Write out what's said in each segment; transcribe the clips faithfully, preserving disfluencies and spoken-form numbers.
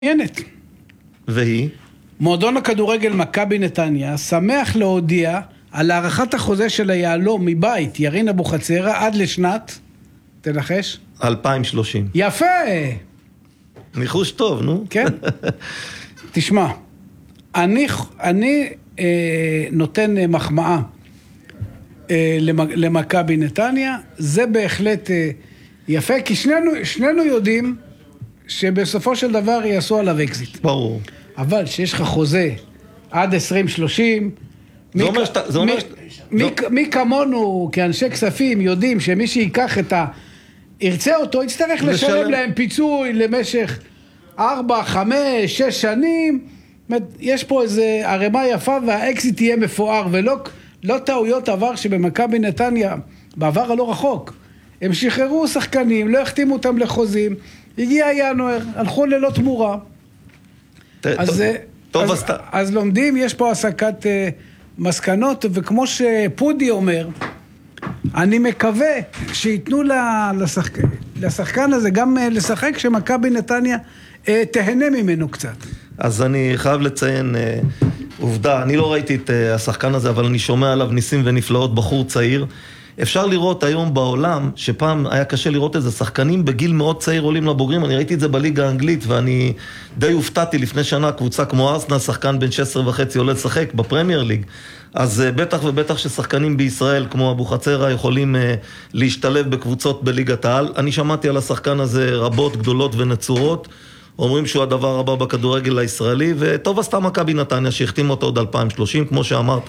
מעניינת. והיא? מועדון הכדורגל מכבי נתניה שמח להודיע על הארכת החוזה של היהלום מבית ירין אבוחצירא עד לשנת, תנחש? אלפיים ושלושים. יפה! ניחוש טוב, נו. כן. תשמע, אני, אני אה, נותן מחמאה אה, למכבי נתניה, זה בהחלט אה, יפה, כי שנינו, שנינו יודעים שבסופו של דבר יעשו עליו אקזיט. ברור. אבל שיש לך חוזה עד עשרים שלושים, זה אומר שאתה... זה אומר מי, מי, מי כמונו כאנשי כספים יודעים שמי שיקח את ה... ירצה אותו, יצטרך לשלם, לשלם להם פיצוי למשך ארבע, חמש, שש שנים. יש פה איזה הרמה יפה והאקזיט תהיה מפואר, ולא לא טעויות עבר שבמכבי נתניה, בעבר הלא רחוק, הם שחררו שחקנים, לא החתימו אותם לחוזים, הגיע ינואר, הלכו ללא תמורה. אז, טוב, אז, אז לומדים, יש פה הסקת uh, מסקנות, וכמו שפודי אומר, אני מקווה שיתנו לשחק, לשחקן הזה גם uh, לשחק, שמכבי נתניה uh, תהנה ממנו קצת. אז אני חייב לציין uh, עובדה, אני לא ראיתי את uh, השחקן הזה, אבל אני שומע עליו ניסים ונפלאות, בחור צעיר. אפשר לראות היום בעולם, שפעם היה קשה לראות איזה שחקנים בגיל מאוד צעיר עולים לבוגרים, אני ראיתי את זה בליגה האנגלית, ואני די הופתעתי לפני שנה, קבוצה כמו ארסנל, שחקן בן שש עשרה וחצי עולה לשחק בפרמייר ליג, אז בטח ובטח ששחקנים בישראל כמו אבוחצירא יכולים להשתלב בקבוצות בליגת העל. אני שמעתי על השחקן הזה רבות, גדולות ונצורות, אומרים שהוא הדבר הבא בכדורגל הישראלי, וטוב עשתה מכבי נתניה שהחתים אותו עוד אלפיים ושלושים, כמו שאמרת,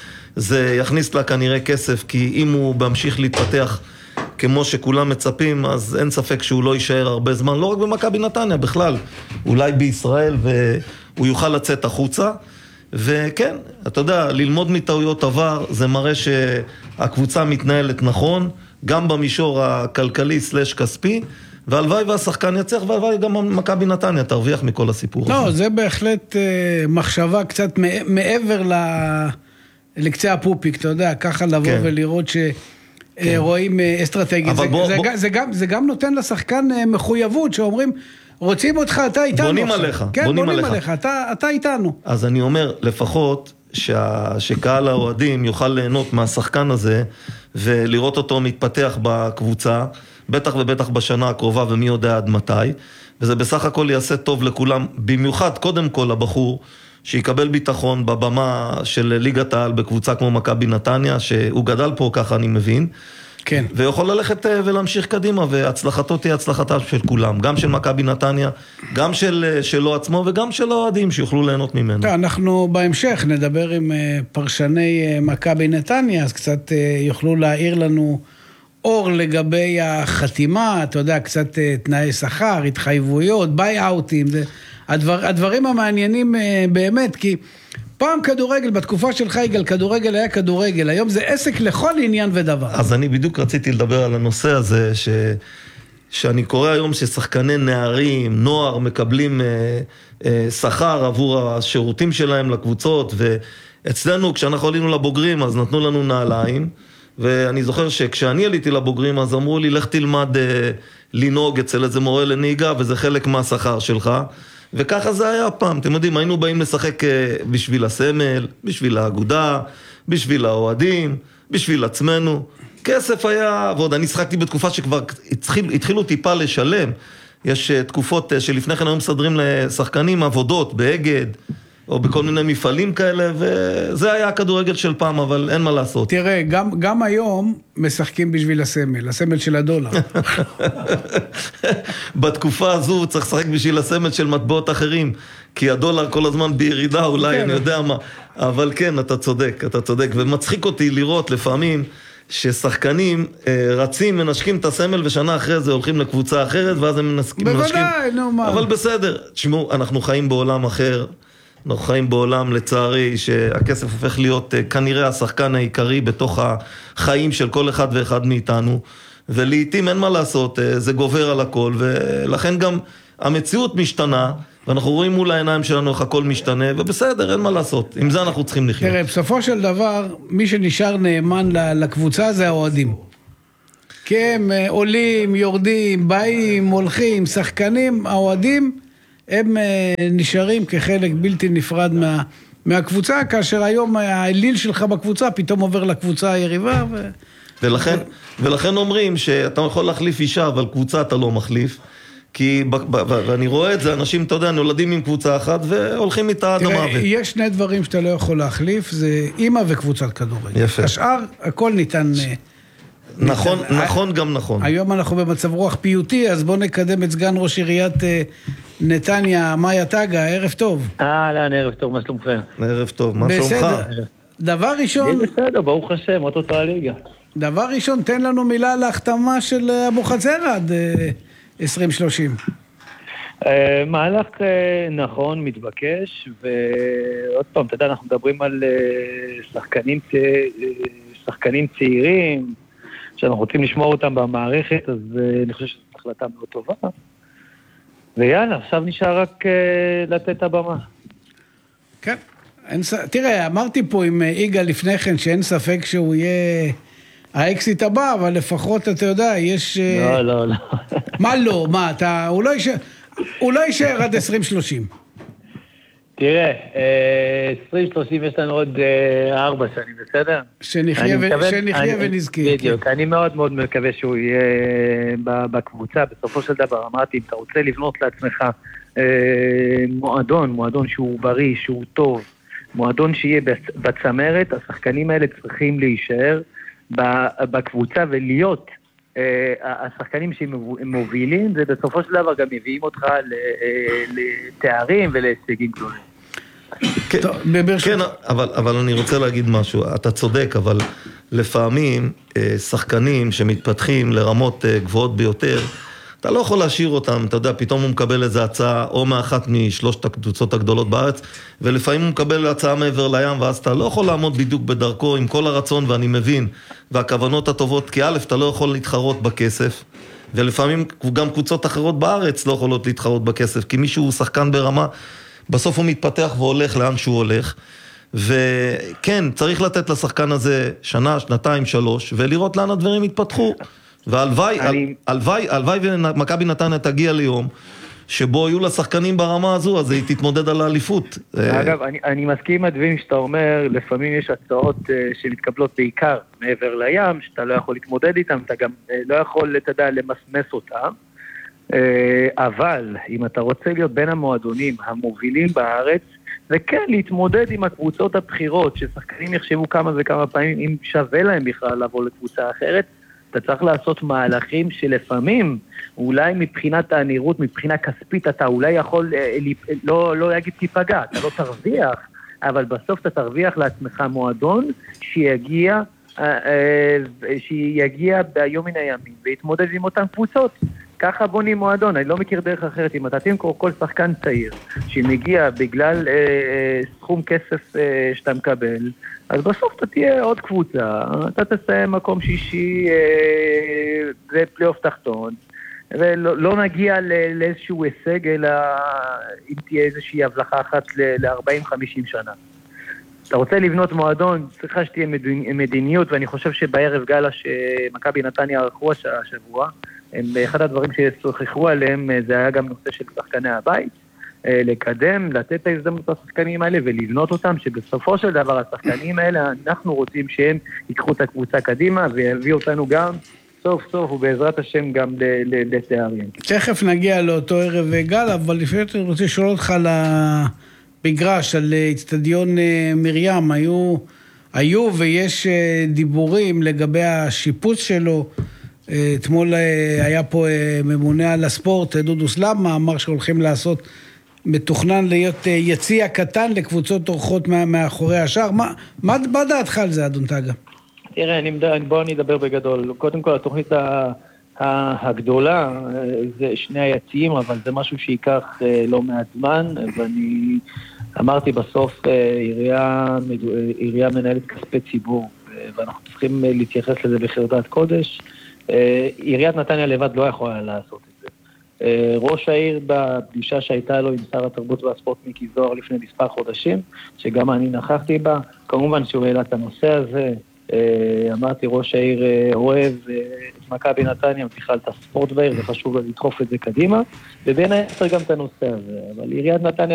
זה יכניס לה כנראה כסף, כי אם הוא ממשיך להתפתח כמו שכולם מצפים, אז אין ספק שהוא לא יישאר הרבה זמן, לא רק במכבי נתניה, בכלל, אולי בישראל, והוא יוכל לצאת החוצה. וכן, אתה יודע, ללמוד מטעויות עבר, זה מראה שהקבוצה מתנהלת נכון, גם במישור הכלכלי סלש כספי, והלוואי והשחקן יצליח, והלוואי גם מכבי נתניה תרוויח מכל הסיפור. לא, זה בהחלט מחשבה קצת מעבר ל... לקצה הפופיק, אתה יודע, ככה לבוא כן. ולראות שרואים כן. אסטרטגיה. זה, בוא, זה, בוא. זה, גם, זה גם נותן לשחקן מחויבות, שאומרים, רוצים אותך, אתה איתנו. בונים עכשיו. עליך. כן, בונים, בונים עליך. עליך, אתה, אתה איתנו. אז אני אומר, לפחות, שה, שקהל האוהדים יוכל ליהנות מהשחקן הזה, ולראות אותו מתפתח בקבוצה, בטח ובטח בשנה הקרובה, ומי יודע עד מתי, וזה בסך הכל יעשה טוב לכולם, במיוחד, קודם כל, הבחור, שיקבל ביטחון בבמה של ליגת העל בקבוצה כמו מכבי נתניה, שהוא גדל פה ככה אני מבין, כן. ויכול ללכת ולהמשיך קדימה, והצלחתו תהיה הצלחתה של כולם, גם של מכבי נתניה, גם של, שלו עצמו וגם של האוהדים שיוכלו ליהנות ממנו. אנחנו בהמשך נדבר עם פרשני מכבי נתניה, אז קצת יוכלו להעיר לנו אור לגבי החתימה, אתה יודע, קצת תנאי שכר, התחייבויות, ביי-אוטים, זה... הדבר, הדברים המעניינים באמת, כי פעם כדורגל, בתקופה שלך יגאל, כדורגל היה כדורגל, היום זה עסק לכל עניין ודבר. אז אני בדיוק רציתי לדבר על הנושא הזה, ש... שאני קורא היום ששחקני נערים, נוער, מקבלים אה, אה, שכר עבור השירותים שלהם לקבוצות, ואצלנו כשאנחנו עלינו לבוגרים, אז נתנו לנו נעליים, ואני זוכר שכשאני עליתי לבוגרים, אז אמרו לי, לך תלמד אה, לנהוג אצל איזה מורה לנהיגה, וזה חלק מהשכר שלך, וככה זה היה פעם, אתם יודעים, היינו באים לשחק בשביל הסמל, בשביל האגודה, בשביל האוהדים, בשביל עצמנו. כסף היה, ועוד אני שחקתי בתקופה שכבר התחיל, התחילו טיפה לשלם. יש תקופות שלפני כן היו מסדרים לשחקנים עבודות באגד, או בכל מיני מפעלים כאלה, וזה היה הכדורגל של פעם, אבל אין מה לעשות. תראה, גם, גם היום משחקים בשביל הסמל, הסמל של הדולר. בתקופה הזו צריך לשחק בשביל הסמל של מטבעות אחרים, כי הדולר כל הזמן בירידה, אולי, אני יודע מה. אבל כן, אתה צודק, אתה צודק, ומצחיק אותי לראות לפעמים ששחקנים רצים, מנשקים את הסמל, ושנה אחרי זה הולכים לקבוצה אחרת, ואז הם מנשקים. בוודאי, נו מה. אבל בסדר, תשמעו, אנחנו חיים בעולם אחר, אנחנו חיים בעולם לצערי שהכסף הופך להיות כנראה השחקן העיקרי בתוך החיים של כל אחד ואחד מאיתנו, ולעיתים אין מה לעשות, זה גובר על הכל, ולכן גם המציאות משתנה, ואנחנו רואים מול העיניים שלנו איך הכל משתנה, ובסדר, אין מה לעשות, עם זה אנחנו צריכים לחיות. תראה, בסופו של דבר, מי שנשאר נאמן לקבוצה זה האוהדים. כי הם עולים, יורדים, באים, הולכים, שחקנים, האוהדים, הם נשארים כחלק בלתי נפרד מה, מהקבוצה, כאשר היום האליל שלך בקבוצה פתאום עובר לקבוצה היריבה. ו... ולכן, ולכן אומרים שאתה יכול להחליף אישה, אבל קבוצה אתה לא מחליף. כי, ואני רואה את זה, אנשים, אתה יודע, נולדים עם קבוצה אחת והולכים איתה עד המוות. תראה, יש שני דברים שאתה לא יכול להחליף, זה אמא וקבוצת כדורגל. יפה. השאר, הכל ניתן... נכון, נכון גם נכון. היום אנחנו במצב רוח פיוטי, אז בואו נקדם את סגן ראש עיריית נתניה, מאיה טגה, ערב טוב. אהלן, ערב טוב, מה שלומכם? ערב טוב, מה שלומך? דבר ראשון... בסדר, ברוך השם, עוד אותה הליגה. דבר ראשון, תן לנו מילה על ההחתמה של אבוחצירא עד עשרים שלושים. מהלך נכון, מתבקש, ועוד פעם, אתה יודע, אנחנו מדברים על שחקנים, שחקנים צעירים, שאנחנו רוצים לשמור אותם במערכת, אז אני חושב שזו החלטה מאוד טובה. ויאללה, עכשיו נשאר רק לתת את הבמה. כן. תראה, אמרתי פה עם איגה לפני כן, שאין ספק שהוא יהיה האקסיט הבא, אבל לפחות אתה יודע, יש... לא, לא, לא. מה לא? מה, אתה... הוא לא יישאר, הוא לא יישאר עד עשרים שלושים. תראה, עשרים שלושים יש לנו עוד ארבע שנים, בסדר? שנחיה ונזכה. בדיוק, אני מאוד מאוד מקווה שהוא יהיה בקבוצה. בסופו של דבר, אמרתי, אם אתה רוצה לבנות לעצמך מועדון, מועדון שהוא בריא, שהוא טוב, מועדון שיהיה בצמרת, השחקנים האלה צריכים להישאר בקבוצה ולהיות השחקנים שהם מובילים, ובסופו של דבר גם מביאים אותך לתארים ולהישגים גדולים. כן, כן, אבל, אבל אני רוצה להגיד משהו, אתה צודק, אבל לפעמים שחקנים שמתפתחים לרמות גבוהות ביותר, אתה לא יכול להשאיר אותם, אתה יודע, פתאום הוא מקבל איזו הצעה או מאחת משלושת הקבוצות הגדולות בארץ, ולפעמים הוא מקבל הצעה מעבר לים, ואז אתה לא יכול לעמוד בדיוק בדרכו עם כל הרצון, ואני מבין, והכוונות הטובות, כי א', אתה לא יכול להתחרות בכסף, ולפעמים גם קבוצות אחרות בארץ לא יכולות להתחרות בכסף, כי מישהו הוא שחקן ברמה, בסוף הוא מתפתח והולך לאן שהוא הולך, וכן, צריך לתת לשחקן הזה שנה, שנתיים, שלוש, ולראות לאן הדברים יתפתחו. והלוואי, הלוואי, הלוואי ומכבי נתניה תגיע ליום שבו יהיו לשחקנים ברמה הזו, אז היא תתמודד על האליפות. אגב, אני, אני מסכים עם הדברים שאתה אומר, לפעמים יש הצעות שמתקבלות בעיקר מעבר לים, שאתה לא יכול להתמודד איתם, אתה גם לא יכול, אתה יודע, למסמס אותם, אבל אם אתה רוצה להיות בין המועדונים המובילים בארץ, וכן להתמודד עם הקבוצות הבחירות, ששחקנים יחשבו כמה וכמה פעמים, אם שווה להם בכלל לבוא לקבוצה אחרת, אתה צריך לעשות מהלכים שלפעמים, אולי מבחינת הנראות, מבחינה כספית, אתה אולי יכול, לא, לא להגיד תיפגע, אתה לא תרוויח, אבל בסוף אתה תרוויח לעצמך מועדון שיגיע, שיגיע ביום מן הימים, ויתמודד עם אותן קבוצות. ככה בונים מועדון, אני לא מכיר דרך אחרת, אם אתה תמכור כל שחקן צעיר, שמגיע בגלל אה, סכום כסף אה, שאתה מקבל, אז בסוף אתה תהיה עוד קבוצה, אתה תסיים מקום שישי אה, בפלייאוף תחתון, ולא לא נגיע ל- לאיזשהו הישג, אלא אם תהיה איזושהי הבלחה אחת ל-ארבעים חמישים שנה. אתה רוצה לבנות מועדון, צריכה שתהיה מדיניות, ואני חושב שבערב גלה שמכבי נתניה ערכו השבוע, אחד הדברים ששוחחו עליהם זה היה גם נושא של שחקני הבית, לקדם, לתת את ההזדמנות לשחקנים האלה ולבנות אותם, שבסופו של דבר השחקנים האלה אנחנו רוצים שהם ייקחו את הקבוצה קדימה ויביאו אותנו גם סוף סוף ובעזרת השם גם לתארים. תכף נגיע לאותו ערב גל, אבל לפני אני רוצה לשאול אותך על המגרש, על אצטדיון מרים, היו, היו ויש דיבורים לגבי השיפוץ שלו, אתמול היה פה ממונה על הספורט, דודו סלמה, אמר שהולכים לעשות, מתוכנן להיות יציע קטן לקבוצות אורחות מאחורי השאר. מה, מה, מה דעתך על זה, אדון טגה? תראה, אני, בוא אני אדבר בגדול. קודם כל, התוכנית הגדולה זה שני היציעים, אבל זה משהו שיקח לא מעט זמן, ואני אמרתי בסוף, עירייה, עירייה מנהלת כספי ציבור, ואנחנו צריכים להתייחס לזה בחרדת קודש. עיריית נתניה לבד לא יכולה לעשות את זה. ראש העיר בפגישה שהייתה לו עם שר התרבות והספורט מיקי זוהר לפני מספר חודשים, שגם אני נכחתי בה, כמובן שהוא העלה את הנושא הזה, אמרתי, ראש העיר אוהב את מכבי נתניה, בכלל את הספורט בעיר, וחשוב לדחוף את זה קדימה, ובין היתר גם את הנושא הזה. אבל עיריית נתניה